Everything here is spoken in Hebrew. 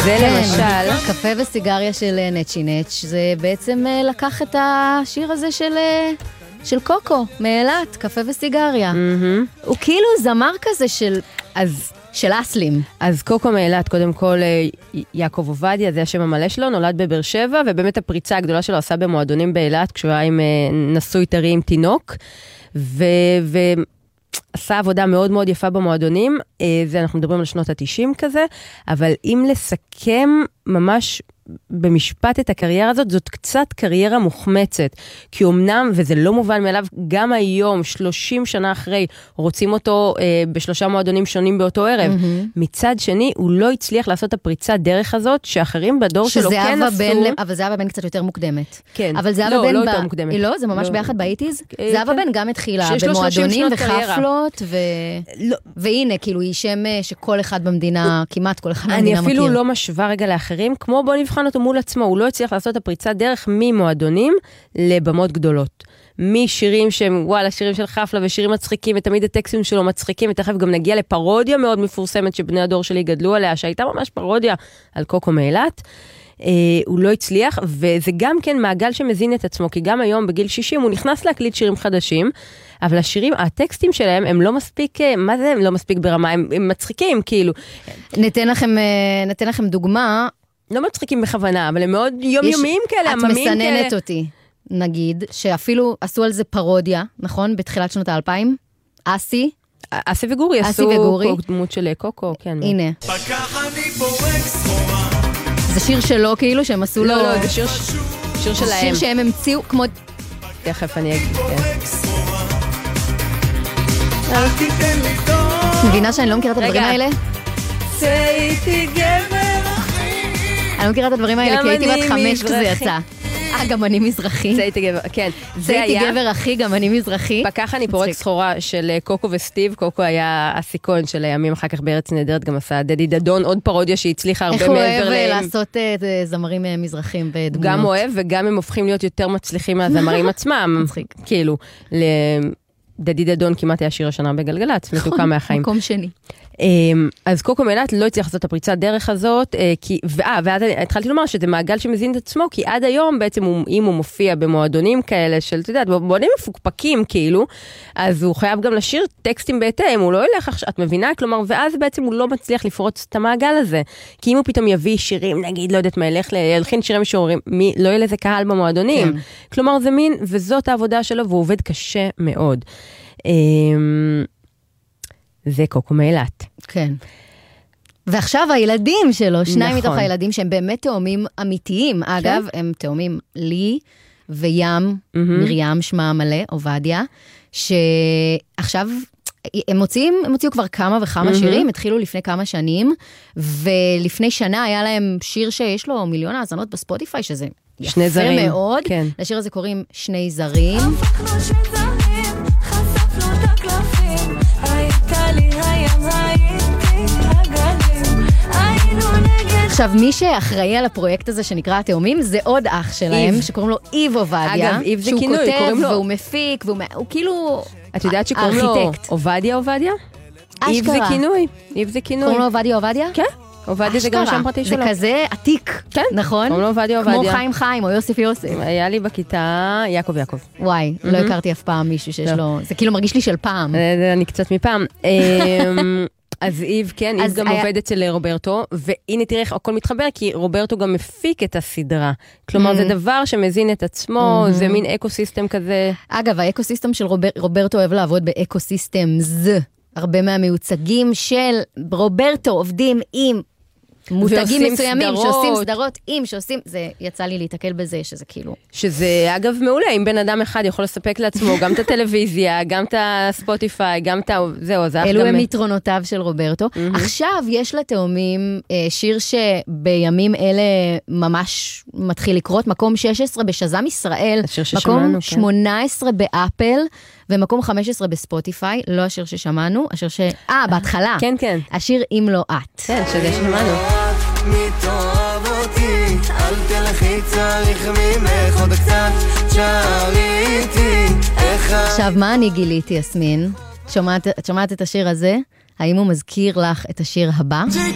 זה למשל... קפה וסיגריה של נצ'י נץ', זה בעצם לקח את השיר הזה של קוקו, מאילת, קפה וסיגריה. הוא כאילו זמר כזה של אסלים. אז קוקו מאילת, קודם כל יעקב עובדיה, זה השם המלא שלו, נולד בבאר שבע, ובאמת הפריצה הגדולה שלו עשה במועדונים באילת, כשהוא היה עם נשוי טרי עם תינוק, עשה עבודה מאוד מאוד יפה במועדונים, זה אנחנו מדברים על שנות ה-90 כזה, אבל אם לסכם ממש במשפט את הקריירה הזאת, זאת קצת קריירה מוחמצת, כי אמנם, וזה לא מובן מאליו, גם היום, 30 שנה אחרי, רוצים אותו בשלושה מועדונים שונים באותו ערב. מצד שני, הוא לא הצליח לעשות את הפריצה דרך הזאת, שאחרים בדור שלו כן עשו... אבל זהבה בן קצת יותר מוקדמת. כן. אבל זהבה בן... לא יותר מוקדמת. לא, זה ממש ביחד באיטיז. זהבה בן גם התחילה במועדונים וחפלות, והנה, כאילו, היא שם שכל אחד במדינה, כמעט כל אחד במדינה מכיר. אני אפילו לא משווה רגע לאחרים, כמו בוא נבחן אותו מול עצמו, הוא לא הצליח לעשות את הפריצה דרך ממועדונים לבמות גדולות. משירים שהם, וואלה, שירים של חפלה ושירים מצחיקים, ותמיד הטקסטים שלו מצחיקים, ותכף גם נגיע לפרודיה מאוד מפורסמת שבני הדור שלי גדלו עליה, שהייתה ממש פרודיה על קוקו מאילת. הוא לא הצליח, וזה גם כן מעגל שמזין את עצמו, כי גם היום בגיל 60 הוא נכנס להקליט שירים חדשים, אבל השירים, הטקסטים שלהם הם לא מספיק, מה זה הם לא מספיק ברמה, הם מצחיקים, כאילו. ניתן לכם דוגמה, לא מצחיקים בכוונה, אבל הם מאוד יומיומיים כאלה, עממים כאלה. את מסננת אותי, נגיד, שאפילו עשו על זה פרודיה, נכון? בתחילת שנות ה-2000, אסי וגורי עשו דמות של קוקו, כן. הנה. זה שיר שלו כאילו, שהם עשו לו... לא, זה שיר שלהם. שיר שהם המציאו כמו... תכף אני אגיד, כן. מבינה שאני לא מכירה את הדברים האלה? צאיתי גבר אני לא מכירה את הדברים האלה, כי הייתי בת 5 כשזה יצא. גם אני מזרחי. צאיתי גבר, כן. צאיתי גבר אחי, גם אני מזרחי. בכך אני פורק סחורה של קוקו וסטיב. קוקו היה הסיקון של הימים אחר כך בארץ נהדרת, גם עשה דדי דדון, עוד פרודיה שהצליחה הרבה מעבר להם. איך הוא אוהב לעשות זמרים מזרחים בדמויות. גם אוהב, וגם הם הופכים להיות יותר מצליחים מהזמרים עצמם. מצחיק. כאילו, דדי דדון כמעט היה שיר השנה בגלגלצ, מתוקה מהחיים. מקום שני. אז קוקו מאילת לא הצליח לעשות את הפריצה דרך הזאת, ואז התחלתי לומר שזה מעגל שמזין את עצמו, כי עד היום בעצם אם הוא מופיע במועדונים כאלה של, אתה יודעת, במועדונים מפוקפקים כאילו, אז הוא חייב גם לשיר טקסטים בהתאם, הוא לא ילך, את מבינה? כלומר, ואז בעצם הוא לא מצליח לפרוץ את המעגל הזה, כי אם הוא פתאום יביא שירים, נגיד, לא יודעת מה, ילכין שירים משוררים, לא יהיה לזה קהל במועדונים. כלומר, זה מין, וזאת העבודה שלו, והוא עובד קשה מאוד. זה קוקו מאילת. כן. ועכשיו הילדים שלו, שניים מתוך הילדים שהם באמת תאומים אמיתיים. אגב, הם תאומים לי וים, מרים שמה המלא, עובדיה, שעכשיו הם הוציאו כבר כמה וכמה שירים, התחילו לפני כמה שנים, ולפני שנה היה להם שיר שיש לו 1,000,000 האזנות בספוטיפיי, שזה יפה מאוד. לשיר הזה קוראים שני זרים. עכשיו, מי שאחראי על הפרויקט הזה שנקרא התאומים, זה עוד אח שלהם, שקוראים לו איב עובדיה. אגב, איב זה כינוי, שהוא כותב והוא מפיק, והוא כאילו... את יודעת שקוראים לו עובדיה? איב זה כינוי. איב זה כינוי. קוראים לו עובדיה? כן. עובדיה זה גם שם פרטי שלו. זה כזה עתיק, נכון? קוראים לו עובדיה. כמו חיים או יוסף. היה לי בכיתה יעקב. וואי, לא הכרתי אף פעם מישהו שיש לו... זה כאילו מרגיש לי של פעם. אני קצת מפעם. אז איב, כן, איב גם עובד אצל רוברטו, והנה תראה איך הכל מתחבר, כי רוברטו גם מפיק את הסדרה. כלומר, זה דבר שמזין את עצמו, זה מין אקוסיסטם כזה. אגב, האקוסיסטם של רוברטו אוהב לעבוד באקוסיסטם הרבה מהמיוצגים של רוברטו עובדים עם מותגים מסוימים שעושים סדרות, שעושים, זה יצא לי להתקל בזה, שזה כאילו... שזה אגב מעולה, אם בן אדם אחד יכול לספק לעצמו גם את הטלוויזיה, גם את הספוטיפיי, גם את... זהו, זה... אלו הם יתרונותיו של רוברטו. עכשיו יש לתאומים שיר שבימים אלה ממש מתחיל לקרות, מקום 16 בשזם ישראל, מקום 18 באפל, ומקום 15 בספוטיפיי, לא השיר ששמענו, השיר בהתחלה. כן, כן. השיר אם לא את. כן, שזה שמענו. מתאהב אותי, אל תלכי צריך ממך עוד קצת, שעריתי. עכשיו, מה אני גיליתי, יסמין? את שומעת את השיר הזה? האם הוא מזכיר לך את השיר הבא?